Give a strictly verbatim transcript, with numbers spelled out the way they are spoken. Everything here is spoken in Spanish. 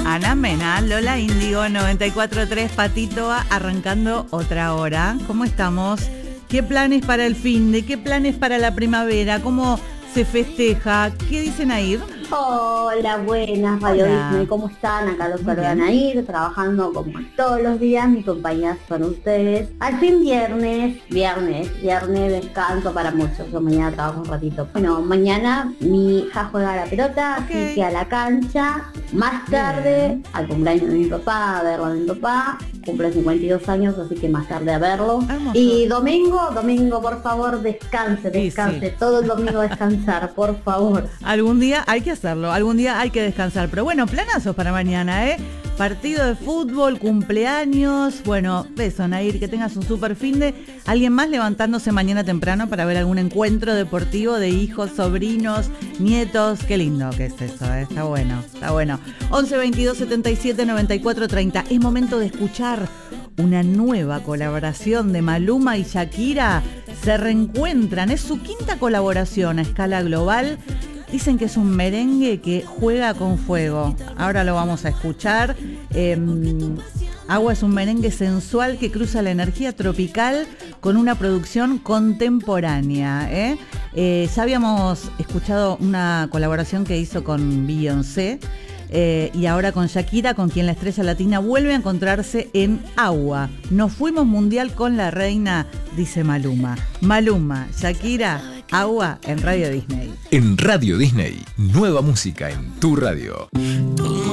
Ana Mena, Lola Índigo, noventa y cuatro punto tres, Patito A, arrancando otra hora. ¿Cómo estamos? ¿Qué planes para el fin de? ¿Qué planes para la primavera? ¿Cómo se festeja? ¿Qué dicen ahí? Hola, buenas, Radio Hola. Disney, ¿cómo están? Acá los Muy saludan bien. a ir, trabajando como todos los días, mi compañía son ustedes. Al fin viernes, viernes, viernes descanso para muchos, yo mañana trabajo un ratito. Bueno, mañana mi hija juega a la pelota, Ok. así que a la cancha. Más tarde, Bien. al cumpleaños de mi papá, a verlo a mi papá, cumple cincuenta y dos años, así que más tarde a verlo. Hermoso. Y domingo, domingo, por favor, descanse, Sí, descanse, sí. todo el domingo descansar, por favor. Algún día hay que hacerlo, algún día hay que descansar. Pero bueno, planazos para mañana, ¿eh? Partido de fútbol, cumpleaños. Bueno, beso, Nair, que tengas un super fin de. ¿Alguien más levantándose mañana temprano para ver algún encuentro deportivo de hijos, sobrinos, nietos? Qué lindo que es eso, ¿eh? Está bueno, está bueno. once veintidós setenta y siete noventa y cuatro treinta. Es momento de escuchar una nueva colaboración de Maluma y Shakira. Se reencuentran, es su quinta colaboración a escala global. Dicen que es un merengue que juega con fuego. Ahora lo vamos a escuchar. Eh, Agua es un merengue sensual que cruza la energía tropical con una producción contemporánea. ¿eh? Eh, ya habíamos escuchado una colaboración que hizo con Beyoncé. Eh, y ahora con Shakira, con quien la estrella latina vuelve a encontrarse en Agua. Nos fuimos mundial con la reina, dice Maluma. Maluma, Shakira, Agua en Radio Disney. En Radio Disney, nueva música en tu radio. Tú